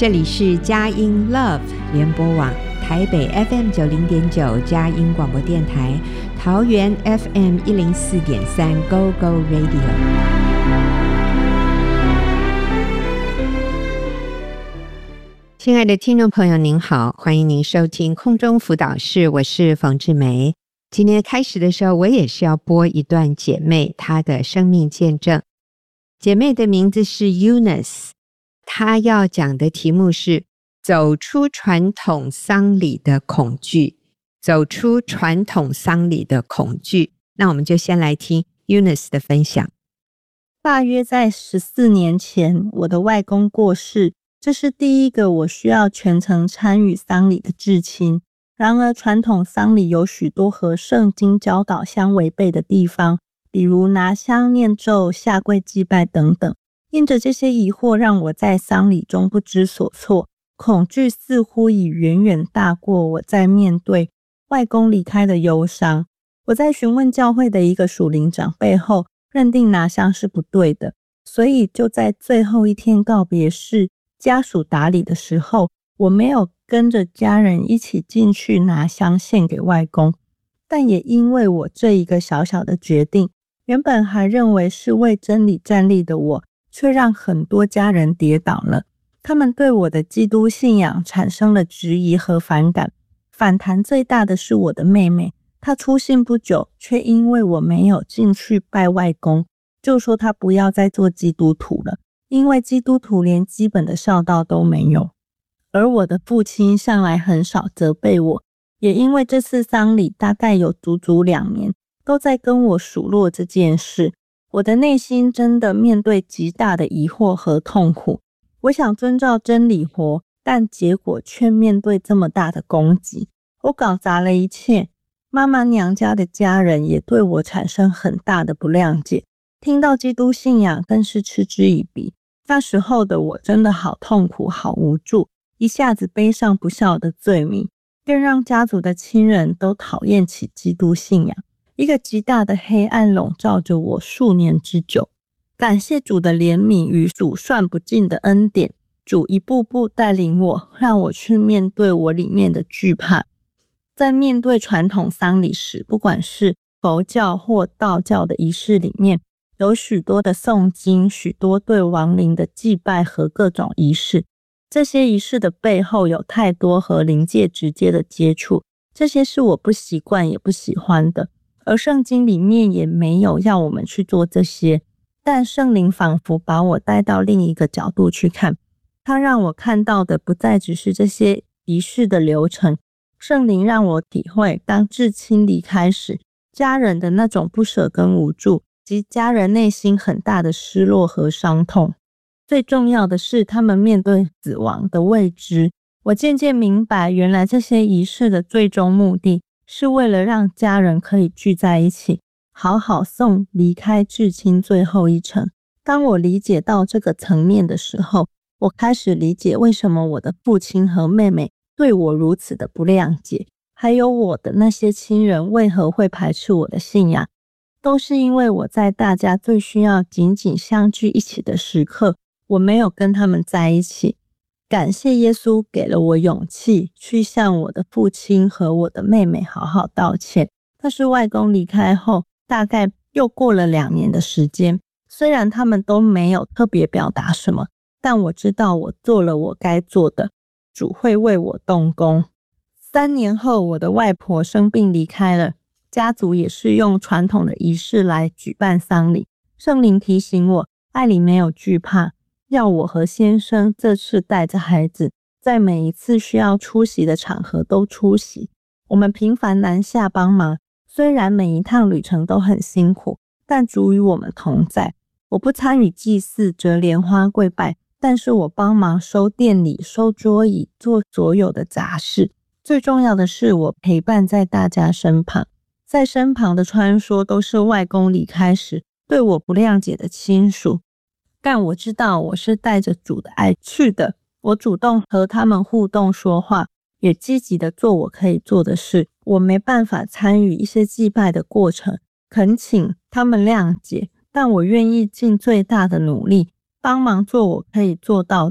这里是佳音 Love 联播网，台北 FM90.9 佳音广播电台，桃园 FM104.3 Go Go Radio。 亲爱的听众朋友您好，欢迎您收听空中辅导室，我是冯志梅。今天开始的时候，我也是要播一段姐妹她的生命见证。姐妹的名字是 Eunice， 她要讲的题目是走出传统丧礼的恐惧。走出传统丧礼的恐惧。那我们就先来听 Eunice 的分享。 大约在14年前，我的外公过世，这是第一个我需要全程参与丧礼的至亲。然而传统丧礼有许多和圣经教导相违背的地方，比如拿香念咒、下跪祭拜等等。因着这些疑惑，让我在丧礼中不知所措，恐惧似乎已远远大过我在面对外公离开的忧伤。我在询问教会的一个属灵长辈后，认定拿香是不对的，所以就在最后一天告别式，家属打理的时候，我没有跟着家人一起进去拿香献给外公。但也因为我这一个小小的决定，原本还认为是为真理站立的我，却让很多家人跌倒了。他们对我的基督信仰产生了质疑和反感。反弹最大的是我的妹妹，她出信不久，却因为我没有进去拜外公，就说她不要再做基督徒了，因为基督徒连基本的孝道都没有。而我的父亲向来很少责备我，也因为这次丧礼大概有足足2年，都在跟我数落这件事。我的内心真的面对极大的疑惑和痛苦。我想遵照真理活，但结果却面对这么大的攻击。我搞砸了一切，妈妈娘家的家人也对我产生很大的不谅解，听到基督信仰更是嗤之以鼻。那时候的我真的好痛苦，好无助，一下子背上不孝的罪名，更让家族的亲人都讨厌起基督信仰。一个极大的黑暗笼罩着我数年之久。感谢主的怜悯与数算不尽的恩典，主一步步带领我，让我去面对我里面的惧怕。在面对传统丧礼时，不管是佛教或道教的仪式里面，有许多的诵经，许多对亡灵的祭拜和各种仪式。这些仪式的背后有太多和灵界直接的接触，这些是我不习惯也不喜欢的。而圣经里面也没有要我们去做这些，但圣灵仿佛把我带到另一个角度去看，他让我看到的不再只是这些仪式的流程。圣灵让我体会，当至亲离开时，家人的那种不舍跟无助，及家人内心很大的失落和伤痛。最重要的是，他们面对死亡的未知。我渐渐明白，原来这些仪式的最终目的是为了让家人可以聚在一起，好好送离开至亲最后一程。当我理解到这个层面的时候，我开始理解为什么我的父亲和妹妹对我如此的不谅解，还有我的那些亲人为何会排斥我的信仰，都是因为我在大家最需要紧紧相聚一起的时刻，我没有跟他们在一起。感谢耶稣给了我勇气，去向我的父亲和我的妹妹好好道歉。但是外公离开后，大概又过了2年的时间，虽然他们都没有特别表达什么，但我知道我做了我该做的，主会为我动工。3年后，我的外婆生病离开了，家族也是用传统的仪式来举办丧礼。圣灵提醒我，爱里没有惧怕，要我和先生这次带着孩子，在每一次需要出席的场合都出席。我们频繁南下帮忙，虽然每一趟旅程都很辛苦，但主与我们同在。我不参与祭祀、折莲花、跪拜，但是我帮忙收店里、收桌椅，做所有的杂事。最重要的是，我陪伴在大家身旁。在身旁的穿梭都是外公离开时对我不谅解的亲属，但我知道我是带着主的爱去的。我主动和他们互动说话，也积极的做我可以做的事。我没办法参与一些祭拜的过程，恳请他们谅解，但我愿意尽最大的努力帮忙做我可以做到的。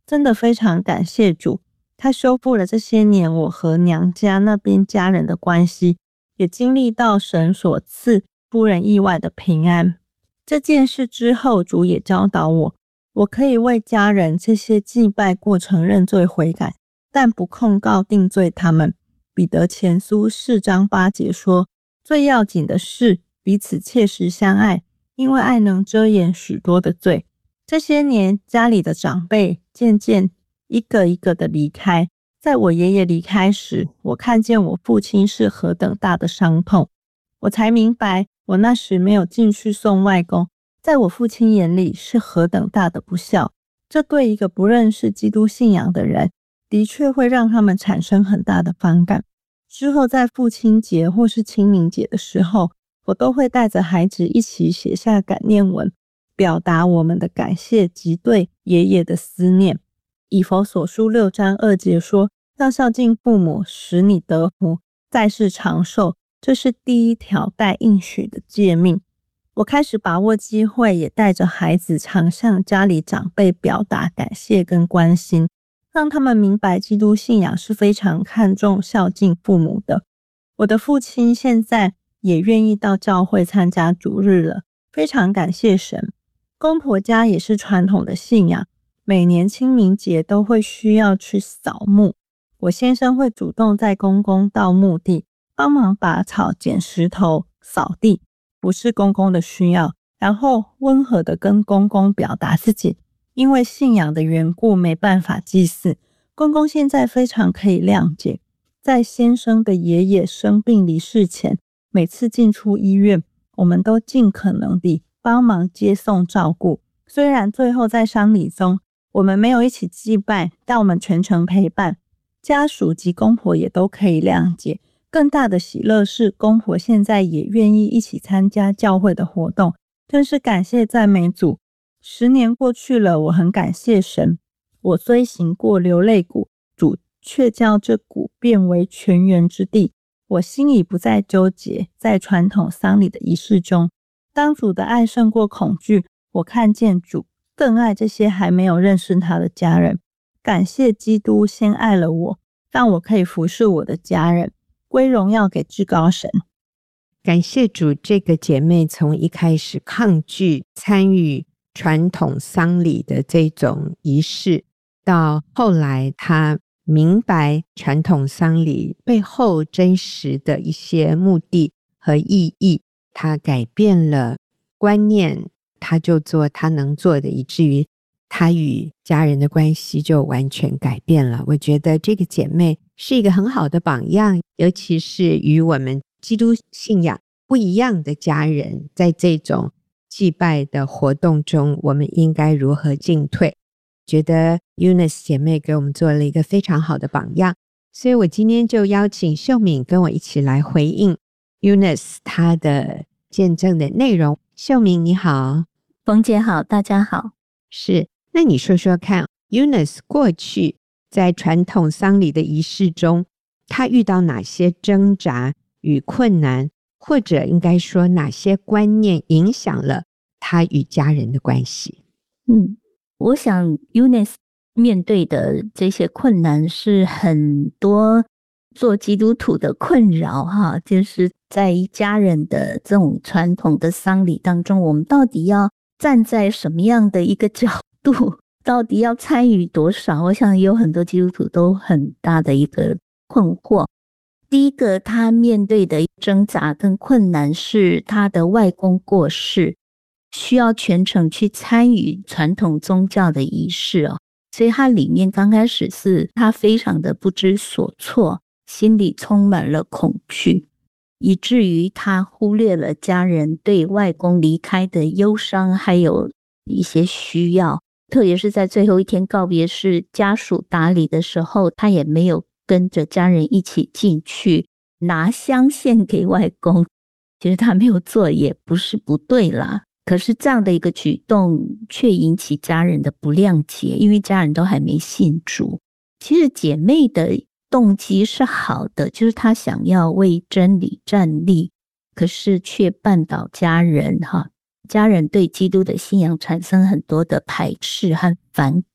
真的非常感谢主，他修复了这些年我和娘家那边家人的关系，也经历到神所赐出人意外的平安。这件事之后，主也教导我，我可以为家人这些祭拜过程认罪悔改，但不控告定罪他们。彼得前书4章8节说，最要紧的是彼此切实相爱，因为爱能遮掩许多的罪。这些年家里的长辈渐渐一个一个的离开，在我爷爷离开时，我看见我父亲是何等大的伤痛，我才明白我那时没有进去送外公，在我父亲眼里是何等大的不孝。这对一个不认识基督信仰的人，的确会让他们产生很大的反感。之后在父亲节或是清明节的时候，我都会带着孩子一起写下感念文，表达我们的感谢及对爷爷的思念。以弗所书6章2节说，要孝敬父母，使你得福，在世长寿，这是第一条带应许的诫命。我开始把握机会，也带着孩子常向家里长辈表达感谢跟关心，让他们明白基督信仰是非常看重孝敬父母的。我的父亲现在也愿意到教会参加主日了，非常感谢神。公婆家也是传统的信仰，每年清明节都会需要去扫墓，我先生会主动载公公到墓地，帮忙拔草、捡石头、扫地，不是公公的需要，然后温和的跟公公表达自己因为信仰的缘故没办法祭祀。公公现在非常可以谅解，在先生的爷爷生病离世前，每次进出医院，我们都尽可能地帮忙接送照顾。虽然最后在丧礼中我们没有一起祭拜，但我们全程陪伴，家属及公婆也都可以谅解。更大的喜乐是，公婆现在也愿意一起参加教会的活动，真是感谢赞美主。10年过去了，我很感谢神，我虽行过流泪谷，主却叫这谷变为泉源之地。我心里不再纠结在传统丧礼的仪式中，当主的爱胜过恐惧，我看见主更爱这些还没有认识他的家人。感谢基督先爱了我，让我可以服侍我的家人，归荣耀给至高神。 感谢主，这个姐妹从一开始抗拒参与传统丧礼的这种仪式，到后来她明白传统丧礼背后真实的一些目的和意义，她改变了观念，她就做她能做的，以至于她与家人的关系就完全改变了。我觉得这个姐妹是一个很好的榜样，尤其是与我们基督信仰不一样的家人，在这种祭拜的活动中，我们应该如何进退。觉得 Eunice 姐妹给我们做了一个非常好的榜样，所以我今天就邀请秀敏跟我一起来回应 Eunice 她的见证的内容。秀敏你好。 冯姐好，大家好。 是，那你说说看 Eunice 过去在传统丧礼的仪式中，她遇到哪些挣扎与困难，或者应该说哪些观念影响了她与家人的关系？ 我想 Eunice 面对的这些困难是很多做基督徒的困扰哈，就是在一家人的这种传统的丧礼当中，我们到底要站在什么样的一个角度，到底要参与多少，我想有很多基督徒都很大的一个困惑。第一个他面对的挣扎跟困难是他的外公过世，需要全程去参与传统宗教的仪式哦，所以他里面刚开始是他非常的不知所措，心里充满了恐惧，以至于他忽略了家人对外公离开的忧伤，还有一些需要。特别是在最后一天告别式家属打理的时候，他也没有跟着家人一起进去拿香献给外公。其实他没有做也不是不对啦，可是这样的一个举动却引起家人的不谅解，因为家人都还没信主。其实姐妹的动机是好的，就是她想要为真理站立，可是却绊倒家人哈。家人对基督的信仰产生很多的排斥和反感，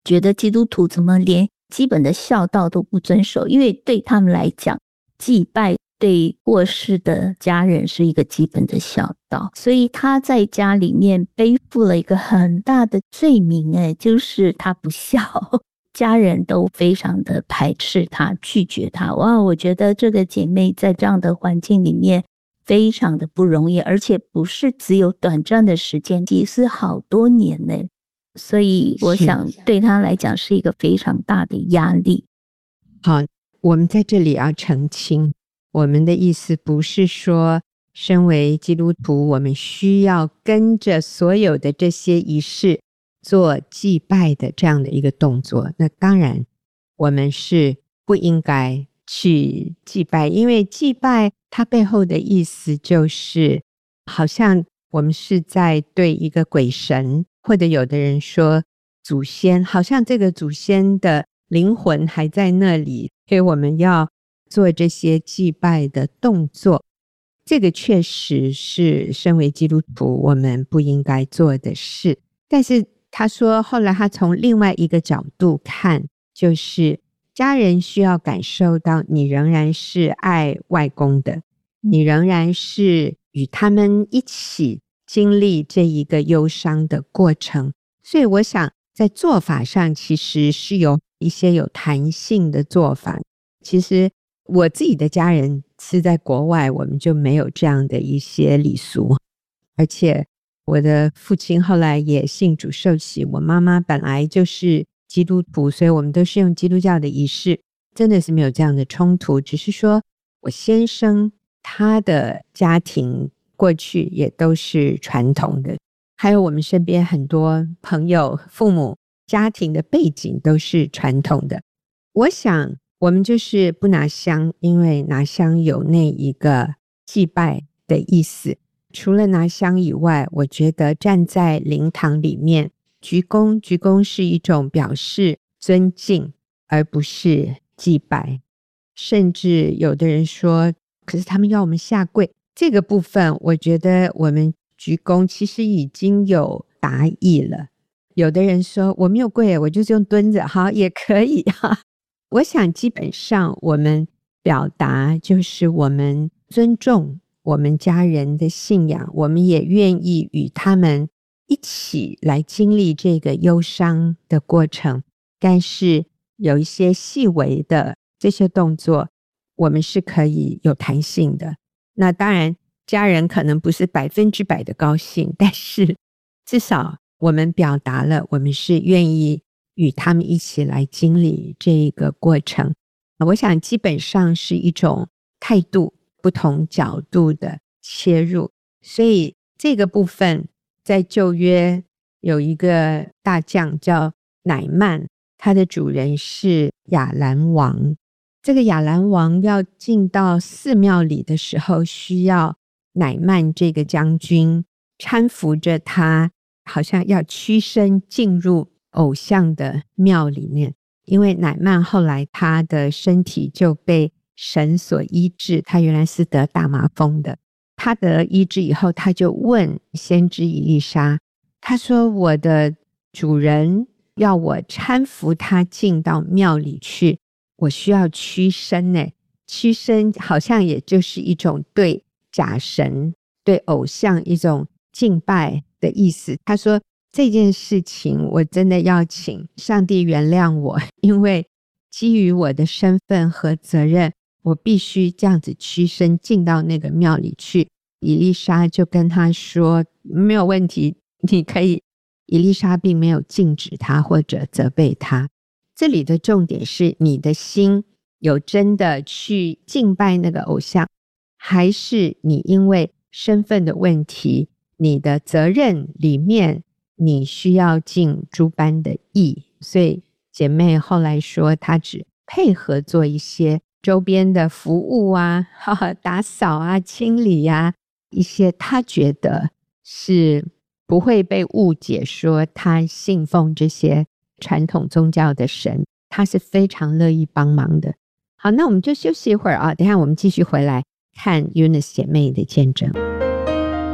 觉得基督徒怎么连基本的孝道都不遵守，因为对他们来讲，祭拜对过世的家人是一个基本的孝道，所以他在家里面背负了一个很大的罪名，就是他不孝，家人都非常的排斥他，拒绝他。哇，我觉得这个姐妹在这样的环境里面非常的不容易，而且不是只有短暂的时间，其实好多年呢。所以我想对她来讲是一个非常大的压力。 好，我们在这里要澄清，我们的意思不是说身为基督徒我们需要跟着所有的这些仪式做祭拜的这样的一个动作，那当然我们是不应该去祭拜，因为祭拜它背后的意思就是好像我们是在对一个鬼神，或者有的人说祖先，好像这个祖先的灵魂还在那里，所以我们要做这些祭拜的动作。这个确实是身为基督徒我们不应该做的事，但是他说后来他从另外一个角度看，就是家人需要感受到你仍然是爱外公的，你仍然是与他们一起经历这一个忧伤的过程，所以我想在做法上其实是有一些有弹性的做法。其实我自己的家人是在国外，我们就没有这样的一些礼俗，而且我的父亲后来也信主受洗，我妈妈本来就是基督徒，所以我们都是用基督教的仪式，真的是没有这样的冲突，只是说我先生他的家庭过去也都是传统的，还有我们身边很多朋友父母家庭的背景都是传统的。我想我们就是不拿香，因为拿香有那一个祭拜的意思，除了拿香以外，我觉得站在灵堂里面鞠躬，鞠躬是一种表示尊敬，而不是祭拜。甚至有的人说，可是他们要我们下跪，这个部分我觉得我们鞠躬其实已经有答意了。有的人说我没有跪，我就是用蹲着，好，也可以哈。我想基本上我们表达就是我们尊重我们家人的信仰，我们也愿意与他们一起来经历这个忧伤的过程，但是有一些细微的这些动作我们是可以有弹性的。那当然家人可能不是100%的高兴，但是至少我们表达了我们是愿意与他们一起来经历这个过程。我想基本上是一种态度，不同角度的切入。所以这个部分在旧约有一个大将叫乃曼，他的主人是亚兰王。这个亚兰王要进到寺庙里的时候，需要乃曼这个将军搀扶着他，好像要屈身进入偶像的庙里面。因为乃曼后来他的身体就被神所医治，他原来是得大麻风的，他得医治以后，他就问先知以利沙，他说我的主人要我搀扶他进到庙里去，我需要屈身呢。屈身好像也就是一种对假神对偶像一种敬拜的意思。他说这件事情我真的要请上帝原谅我，因为基于我的身份和责任，我必须这样子屈身进到那个庙里去。以利沙就跟他说没有问题，你可以。以利沙并没有禁止他或者责备他，这里的重点是你的心有真的去敬拜那个偶像，还是你因为身份的问题，你的责任里面你需要尽诸般的义。所以姐妹后来说她只配合做一些周边的服务啊，打扫啊，清理啊，一些她觉得是不会被误解说她信奉这些传统宗教的神，她是非常乐意帮忙的。好，那我们就休息一会儿啊，等一下我们继续回来看 Eunice 姐妹的见证。